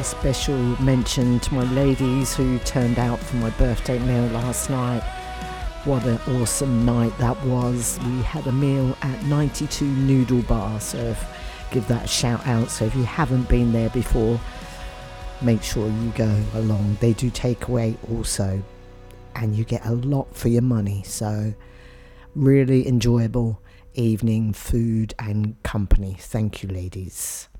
A special mention to my ladies who turned out for my birthday meal last night. What an awesome night that was. We had a meal at 92 Noodle Bar, so give that a shout out. So if you haven't been there before, make sure you go along. They do takeaway also, and you get a lot for your money. So really enjoyable evening, food and company. Thank you, ladies.